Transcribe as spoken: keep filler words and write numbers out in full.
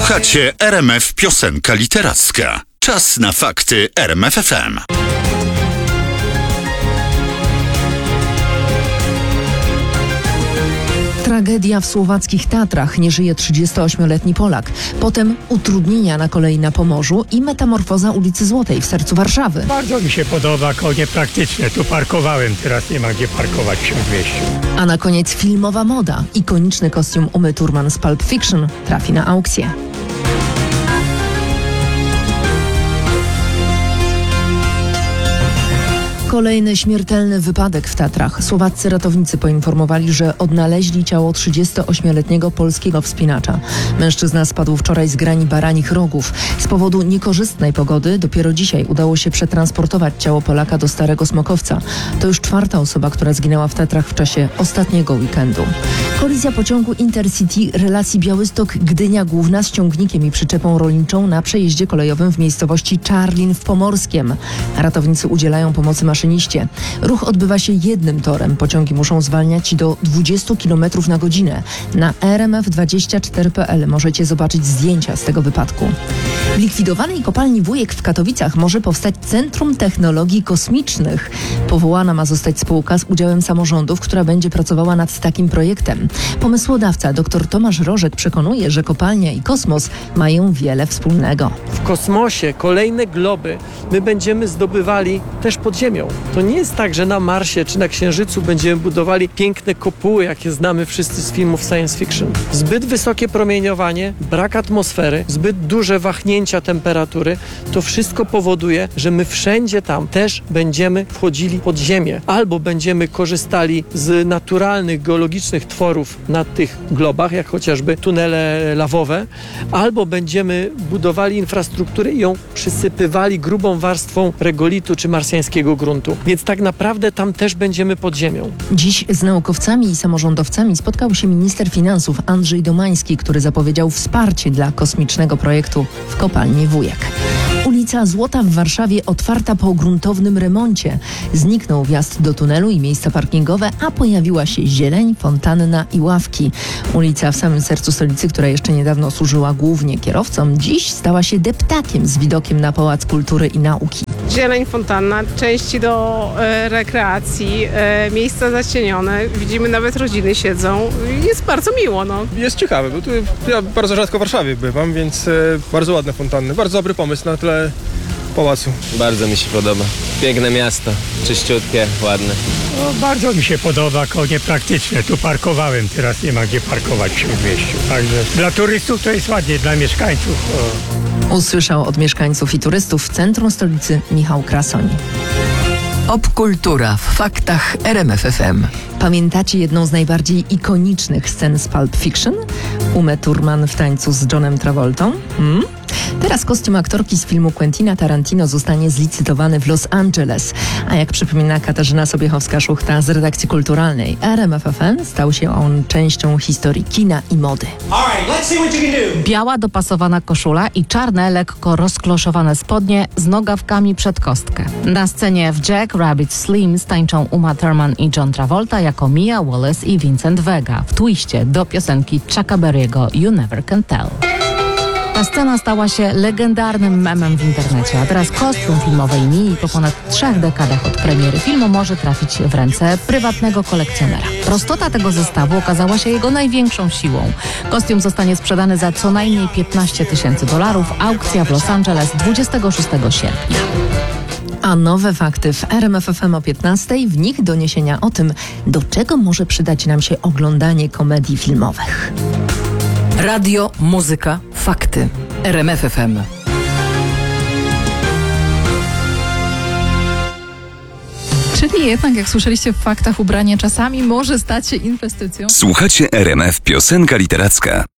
Słuchacie R M F Piosenka Literacka. Czas na fakty R M F F M. Tragedia w słowackich Tatrach. Nie żyje trzydziestoośmioletni Polak. Potem utrudnienia na kolei na Pomorzu i metamorfoza ulicy Złotej w sercu Warszawy. Bardzo mi się podoba, konie praktyczne. Tu parkowałem, teraz nie ma gdzie parkować w Śródmieściu. A na koniec filmowa moda. Ikoniczny kostium Umy Thurman z Pulp Fiction trafi na aukcję. Kolejny śmiertelny wypadek w Tatrach. Słowaccy ratownicy poinformowali, że odnaleźli ciało trzydziestoośmioletniego polskiego wspinacza. Mężczyzna spadł wczoraj z grani Baranich Rogów. Z powodu niekorzystnej pogody dopiero dzisiaj udało się przetransportować ciało Polaka do Starego Smokowca. To już czwarta osoba, która zginęła w Tatrach w czasie ostatniego weekendu. Kolizja pociągu Intercity relacji Białystok-Gdynia Główna z ciągnikiem i przyczepą rolniczą na przejeździe kolejowym w miejscowości Czarlin w Pomorskiem. Ratownicy udzielają pomocy maszyniście. Ruch odbywa się jednym torem. Pociągi muszą zwalniać do dwadzieścia kilometrów na godzinę. Na R M F dwadzieścia cztery kropka p l możecie zobaczyć zdjęcia z tego wypadku. W likwidowanej kopalni Wujek w Katowicach może powstać Centrum Technologii Kosmicznych. Powołana ma zostać spółka z udziałem samorządów, która będzie pracowała nad takim projektem. Pomysłodawca dr Tomasz Rożek przekonuje, że kopalnia i kosmos mają wiele wspólnego. W kosmosie kolejne globy my będziemy zdobywali też pod ziemią. To nie jest tak, że na Marsie czy na Księżycu będziemy budowali piękne kopuły, jakie znamy wszyscy z filmów science fiction. Zbyt wysokie promieniowanie, brak atmosfery, zbyt duże wahnięcia temperatury, to wszystko powoduje, że my wszędzie tam też będziemy wchodzili pod ziemię. Albo będziemy korzystali z naturalnych, geologicznych tworów na tych globach, jak chociażby tunele lawowe, albo będziemy budowali infrastrukturę i ją przysypywali grubą warstwą regolitu czy marsjańskiego gruntu. Więc tak naprawdę tam też będziemy pod ziemią. Dziś z naukowcami i samorządowcami spotkał się minister finansów Andrzej Domański, który zapowiedział wsparcie dla kosmicznego projektu w kopalni Wujek. Ulica Złota w Warszawie otwarta po gruntownym remoncie. Zniknął wjazd do tunelu i miejsca parkingowe, a pojawiła się zieleń, fontanna i ławki. Ulica w samym sercu stolicy, która jeszcze niedawno służyła głównie kierowcom, dziś stała się deptakiem z widokiem na Pałac Kultury i Nauki. Zieleń, fontanna, części do e, rekreacji, e, miejsca zacienione. Widzimy, nawet rodziny siedzą. Jest bardzo miło, no. Jest ciekawe, bo tu ja bardzo rzadko w Warszawie bywam, więc e, bardzo ładne fontanny. Bardzo dobry pomysł na tle pałacu. Bardzo mi się podoba. Piękne miasto, czyściutkie, ładne. No, bardzo mi się podoba, konie praktyczne. Tu parkowałem, teraz nie ma gdzie parkować w Śródmieściu. Także dla turystów to jest ładnie, dla mieszkańców. O. Usłyszał od mieszkańców i turystów w centrum stolicy Michał Krasoń. Popkultura w faktach R M F F M. Pamiętacie jedną z najbardziej ikonicznych scen z Pulp Fiction? Umę Thurman w tańcu z Johnem Travoltą? Hmm? Teraz kostium aktorki z filmu Quentina Tarantino zostanie zlicytowany w Los Angeles. A jak przypomina Katarzyna Sobiechowska-Szuchta z redakcji kulturalnej R M F F M, stał się on częścią historii kina i mody. Biała dopasowana koszula i czarne, lekko rozkloszowane spodnie z nogawkami przed kostkę. Na scenie w Jack Rabbit Slim tańczą Uma Thurman i John Travolta jako Mia Wallace i Vincent Vega w twiście do piosenki Chucka Berry'ego You Never Can Tell. Ta scena stała się legendarnym memem w internecie, a teraz kostium filmowej Mii po ponad trzech dekadach od premiery filmu może trafić w ręce prywatnego kolekcjonera. Prostota tego zestawu okazała się jego największą siłą. Kostium zostanie sprzedany za co najmniej piętnaście tysięcy dolarów. Aukcja w Los Angeles dwudziestego szóstego sierpnia. A nowe fakty w R M F F M o piętnastej, w nich doniesienia o tym, do czego może przydać nam się oglądanie komedii filmowych. Radio, muzyka, fakty. R M F F M. Czyli jednak, jak słyszeliście w faktach, ubranie czasami może stać się inwestycją. Słuchacie R M F Piosenka Literacka.